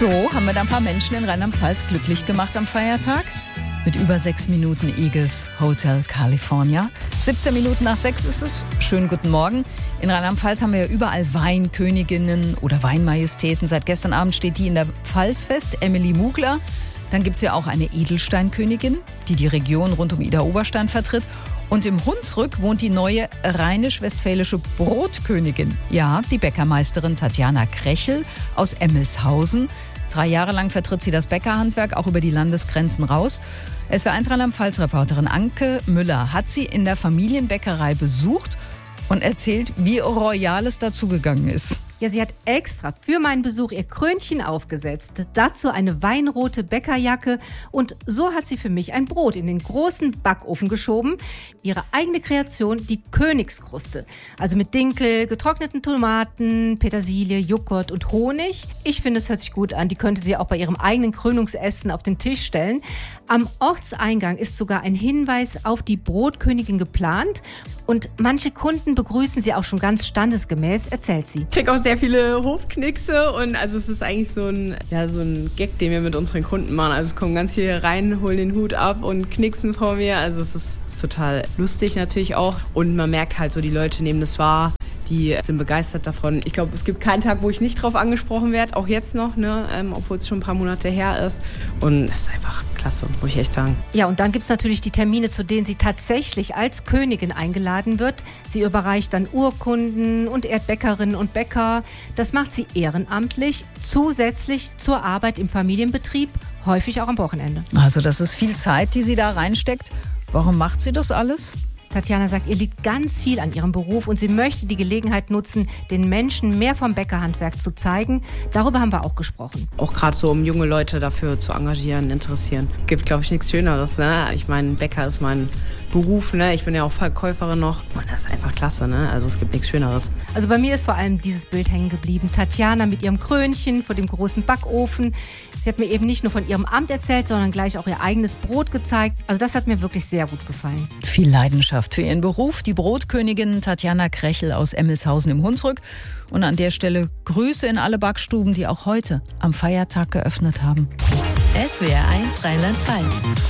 So haben wir da ein paar Menschen in Rheinland-Pfalz glücklich gemacht am Feiertag. Mit über 6 Minuten Eagles Hotel California. 17 Minuten nach 6 ist es. Schönen guten Morgen. In Rheinland-Pfalz haben wir ja überall Weinköniginnen oder Weinmajestäten. Seit gestern Abend steht die in der Pfalz fest, Emily Mugler. Dann gibt es ja auch eine Edelsteinkönigin, die die Region rund um Idar-Oberstein vertritt. Und im Hunsrück wohnt die neue rheinisch-westfälische Brotkönigin. Ja, die Bäckermeisterin Tatjana Krechel aus Emmelshausen. 3 Jahre lang vertritt sie das Bäckerhandwerk auch über die Landesgrenzen raus. SWR1 Rheinland-Pfalz-Reporterin Anke Müller hat sie in der Familienbäckerei besucht und erzählt, wie royal es dazugegangen ist. Ja, sie hat extra für meinen Besuch ihr Krönchen aufgesetzt. Dazu eine weinrote Bäckerjacke. Und so hat sie für mich ein Brot in den großen Backofen geschoben. Ihre eigene Kreation, die Königskruste. Also mit Dinkel, getrockneten Tomaten, Petersilie, Joghurt und Honig. Ich finde, es hört sich gut an. Die könnte sie auch bei ihrem eigenen Krönungsessen auf den Tisch stellen. Am Ortseingang ist sogar ein Hinweis auf die Brotkönigin geplant. Und manche Kunden begrüßen sie auch schon ganz standesgemäß, erzählt sie. Ich kriege auch sehr viele Hofknickse und also es ist eigentlich so ein Gag, den wir mit unseren Kunden machen. Also es kommen ganz viele rein, holen den Hut ab und knicksen vor mir. Also es ist total lustig natürlich auch und man merkt halt so, die Leute nehmen das wahr. Die sind begeistert davon. Ich glaube, es gibt keinen Tag, wo ich nicht drauf angesprochen werde, auch jetzt noch, obwohl es schon ein paar Monate her ist. Und es ist einfach klasse, muss ich echt sagen. Ja, und dann gibt es natürlich die Termine, zu denen sie tatsächlich als Königin eingeladen wird. Sie überreicht dann Urkunden und ehrt Bäckerinnen und Bäcker. Das macht sie ehrenamtlich, zusätzlich zur Arbeit im Familienbetrieb, häufig auch am Wochenende. Also das ist viel Zeit, die sie da reinsteckt. Warum macht sie das alles? Tatjana sagt, ihr liegt ganz viel an ihrem Beruf und sie möchte die Gelegenheit nutzen, den Menschen mehr vom Bäckerhandwerk zu zeigen. Darüber haben wir auch gesprochen. Auch gerade so, um junge Leute dafür zu engagieren, interessieren. Gibt, glaube ich, nichts Schöneres. Ne? Ich meine, Bäcker ist mein Beruf. Ne? Ich bin ja auch Verkäuferin noch. Und das ist einfach klasse. Ne? Also es gibt nichts Schöneres. Also bei mir ist vor allem dieses Bild hängen geblieben. Tatjana mit ihrem Krönchen vor dem großen Backofen. Sie hat mir eben nicht nur von ihrem Amt erzählt, sondern gleich auch ihr eigenes Brot gezeigt. Also das hat mir wirklich sehr gut gefallen. Viel Leidenschaft für ihren Beruf. Die Brotkönigin Tatjana Krechel aus Emmelshausen im Hunsrück. Und an der Stelle Grüße in alle Backstuben, die auch heute am Feiertag geöffnet haben. SWR1 Rheinland-Pfalz.